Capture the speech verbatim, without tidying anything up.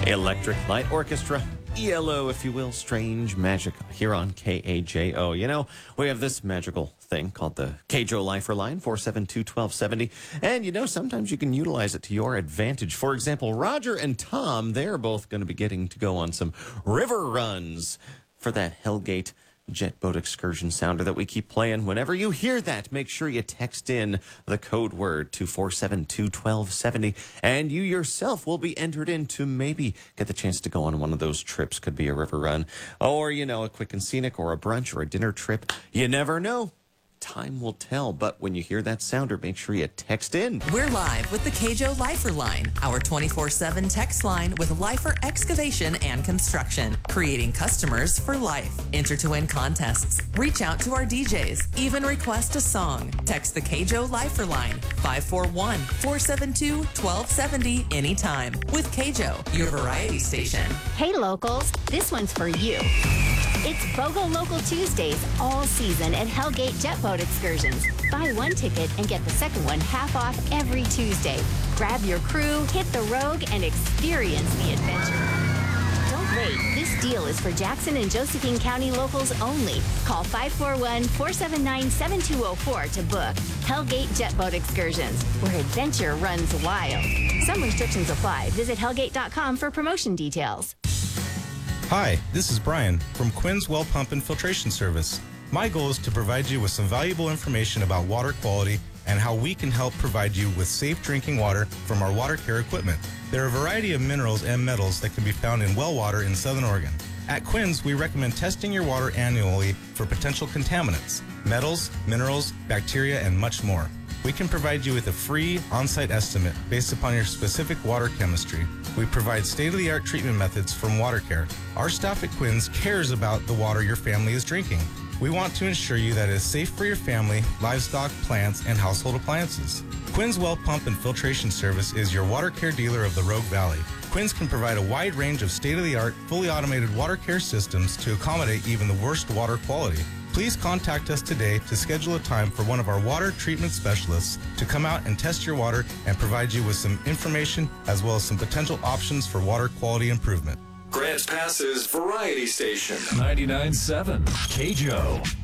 Electric Light Orchestra, E L O, if you will, Strange Magic, here on K A J O. You know, we have this magical thing called the K J O Lifer Line, four seven two, one two seven zero. And, you know, sometimes you can utilize it to your advantage. For example, Roger and Tom, they're both going to be getting to go on some river runs for that Hellgate jet boat excursion sounder that we keep playing. Whenever you hear that, make sure you text in the code word to four seven two, one two seven zero, and you yourself will be entered in to maybe get the chance to go on one of those trips. Could be a river run, or, you know, a quick and scenic, or a brunch, or a dinner trip. You never know. Time will tell, but when you hear that sounder, make sure you text in. We're live with the K J O Lifer Line, our twenty-four seven text line with Lifer Excavation and Construction, creating customers for life. Enter to win contests, reach out to our D Js, even request a song. Text the K J O Lifer Line, five four one, four seven two, one two seven zero anytime. With K J O, your variety station. Hey locals, this one's for you. It's BOGO Local Tuesdays all season at Hellgate Jet Boat Excursions. Buy one ticket and get the second one half off every Tuesday. Grab your crew, hit the rogue, and experience the adventure. Don't wait. This deal is for Jackson and Josephine County locals only. Call five four one, four seven nine, seven two zero four to book Hellgate Jet Boat Excursions, where adventure runs wild. Some restrictions apply. Visit hellgate dot com for promotion details. Hi, this is Brian from Quinn's Well Pump and Filtration Service. My goal is to provide you with some valuable information about water quality and how we can help provide you with safe drinking water from our water care equipment. There are a variety of minerals and metals that can be found in well water in Southern Oregon. At Quinn's, we recommend testing your water annually for potential contaminants, metals, minerals, bacteria, and much more. We can provide you with a free on-site estimate based upon your specific water chemistry. We provide state-of-the-art treatment methods from Water Care. Our staff at Quinn's cares about the water your family is drinking. We want to ensure you that it is safe for your family, livestock, plants, and household appliances. Quinn's Well Pump and Filtration Service is your water care dealer of the Rogue Valley. Quinn's can provide a wide range of state-of-the-art, fully automated water care systems to accommodate even the worst water quality. Please contact us today to schedule a time for one of our water treatment specialists to come out and test your water and provide you with some information as well as some potential options for water quality improvement. Grants Pass's Variety Station. ninety-nine point seven K J O.